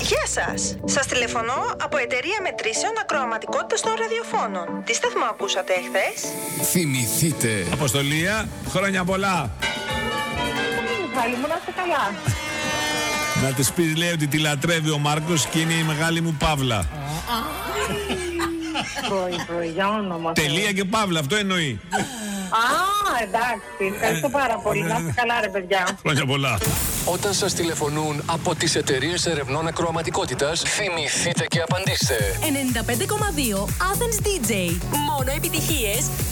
Γεια σας. Σας τηλεφωνώ από εταιρεία μετρήσεων ακροαματικότητας των ραδιοφώνων. Τι σταθμό ακούσατε εχθές? Θυμηθείτε. Αποστολία, χρόνια πολλά. Μιχάλη μου, να είστε καλά. Να της πεις, λέει, ότι τη λατρεύει ο Μάρκος και είναι η μεγάλη μου Παύλα. Πρωί, για όνομα. Τελεία και Παύλα, αυτό εννοεί. Εντάξει. Ευχαριστώ πάρα πολύ. Να είστε καλά, ρε παιδιά. Χρόνια πολλά. Όταν σας τηλεφωνούν από τις εταιρείες ερευνών ακροαματικότητας, θυμηθείτε και απαντήστε. 95,2 Athens DJ. Μόνο επιτυχίες